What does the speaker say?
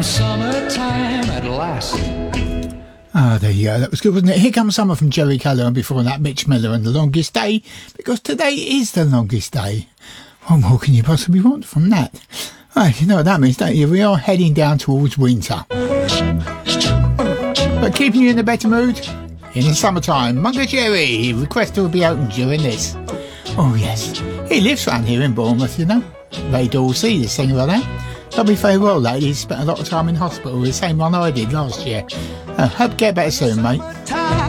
Summertime at last. Ah, there you go. That was good, wasn't it? Here Comes Summer from Jerry Keller, and before that, Mitch Miller and The Longest Day, because today is the longest day. What more can you possibly want from that? Right, you know what that means, don't you? We are heading down towards winter. But keeping you in a better mood, in the summertime, Mungo Jerry, request will be open during this. Oh, yes. He lives round here in Bournemouth, you know. Ray Dorsey, the singer of that. Got me very well lately. He spent a lot of time in hospital, the same one I did last year. Hope you get better soon, mate.